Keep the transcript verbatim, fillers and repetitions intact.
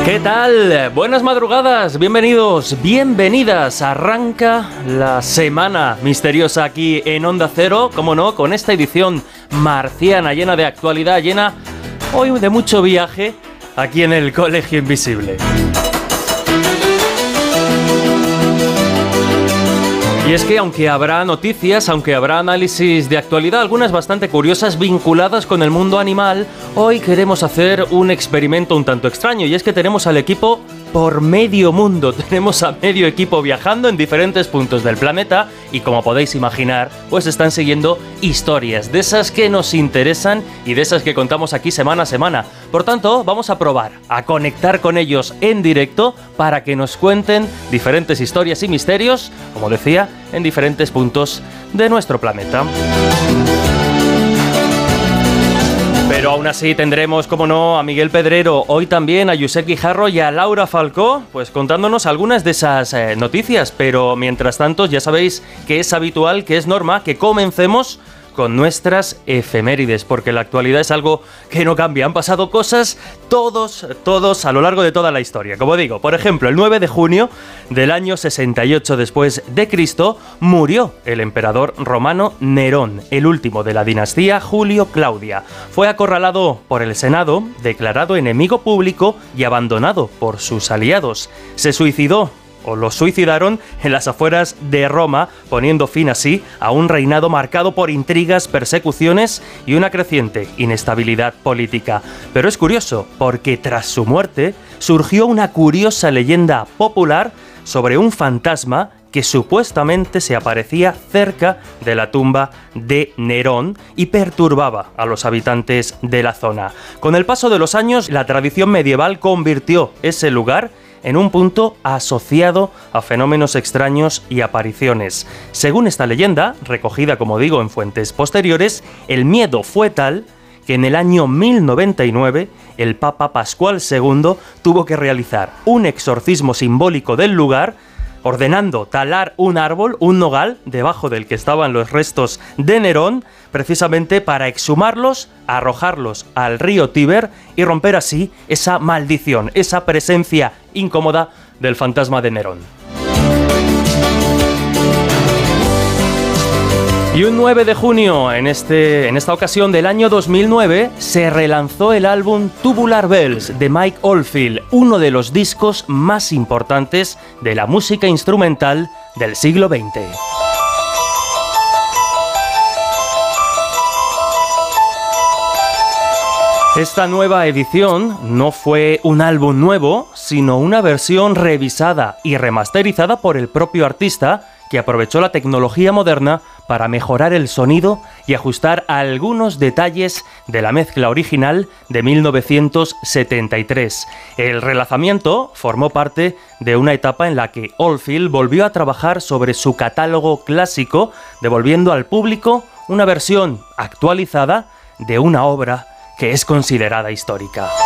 ¿Qué tal? Buenas madrugadas, bienvenidos, bienvenidas. Arranca la semana misteriosa aquí en Onda Cero, como no, con esta edición marciana llena de actualidad, llena hoy de mucho viaje aquí en el Colegio Invisible. Y es que aunque habrá noticias, aunque habrá análisis de actualidad, algunas bastante curiosas vinculadas con el mundo animal, hoy queremos hacer un experimento un tanto extraño, y es que tenemos al equipo por medio mundo, tenemos a medio equipo viajando en diferentes puntos del planeta y, como podéis imaginar, pues están siguiendo historias de esas que nos interesan y de esas que contamos aquí semana a semana. Por tanto, vamos a probar a conectar con ellos en directo para que nos cuenten diferentes historias y misterios, como decía, en diferentes puntos de nuestro planeta. Pero aún así tendremos, como no, a Miguel Pedrero, hoy también a Josep Guijarro y a Laura Falcó, pues contándonos algunas de esas eh, noticias. Pero mientras tanto, ya sabéis que es habitual, que es norma, que comencemos con nuestras efemérides, porque la actualidad es algo que no cambia. Han pasado cosas todos, todos a lo largo de toda la historia. Como digo, por ejemplo, el nueve de junio del año sesenta y ocho después de Cristo murió el emperador romano Nerón, el último de la dinastía Julio-Claudia. Fue acorralado por el Senado, declarado enemigo público y abandonado por sus aliados. Se suicidó, o lo suicidaron, en las afueras de Roma, poniendo fin así a un reinado marcado por intrigas, persecuciones y una creciente inestabilidad política. Pero es curioso, porque tras su muerte surgió una curiosa leyenda popular sobre un fantasma que supuestamente se aparecía cerca de la tumba de Nerón y perturbaba a los habitantes de la zona. Con el paso de los años, la tradición medieval convirtió ese lugar en un punto asociado a fenómenos extraños y apariciones. Según esta leyenda, recogida como digo en fuentes posteriores, el miedo fue tal que en el año mil noventa y nueve el Papa Pascual segundo tuvo que realizar un exorcismo simbólico del lugar, ordenando talar un árbol, un nogal, debajo del que estaban los restos de Nerón, precisamente para exhumarlos, arrojarlos al río Tíber y romper así esa maldición, esa presencia incómoda del fantasma de Nerón. Y un nueve de junio, en, este, en esta ocasión del año dos mil nueve, se relanzó el álbum Tubular Bells de Mike Oldfield, uno de los discos más importantes de la música instrumental del siglo veinte. Esta nueva edición no fue un álbum nuevo, sino una versión revisada y remasterizada por el propio artista, que aprovechó la tecnología moderna para mejorar el sonido y ajustar algunos detalles de la mezcla original de mil novecientos setenta y tres. El relanzamiento formó parte de una etapa en la que Oldfield volvió a trabajar sobre su catálogo clásico, devolviendo al público una versión actualizada de una obra que es considerada histórica.